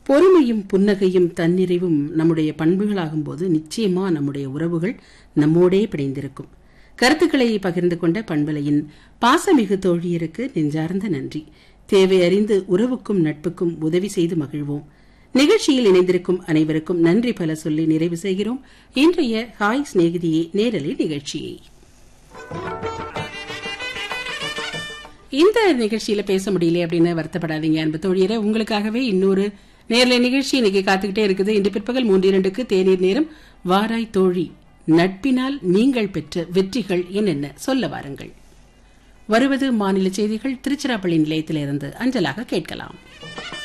பொறுமையும் புன்னகையும் தன்னிறைவும் நம்முடைய பண்புகளாகும் போது நிச்சயமா நம்முடைய உறவுகள் நம்மோடே பிணைந்திருக்கும். கருத்துக்களை பகிர்ந்து கொண்ட பண்பலையின் பாசமிகு தோழியருக்கு நெஞ்சார்ந்த நன்றி. தேவை அறிந்து உறவுக்கும் நட்புக்கும் உதவி செய்து மகிழ்வோம். நிகழ்ச்சியில் இணைந்திருக்கும் அனைவருக்கும் நன்றி பல சொல்லி நிறைவு செய்கிறோம் இன்றைய ஹாய் சிநேகிதியே நேரலை நிகழ்ச்சியை. இந்த நிகழ்ச்சியில பேச முடியல அப்படின்னு வருத்தப்படாதீங்க அன்பு தோழியரை. உங்களுக்காகவே இன்னொரு நேரலை நிகழ்ச்சி இன்னைக்கு காத்துக்கிட்டே இருக்குது. இன்று பிற்பகல் 3:02 தேநீர் நேரம். வாராய் தோழி, நட்பினால் நீங்கள் பெற்ற வெற்றிகள் என்னென்ன சொல்ல வாருங்கள். வருவது மாநில செய்திகள் திருச்சிராப்பள்ளி நிலையத்திலிருந்து அஞ்சலாக கேட்கலாம்.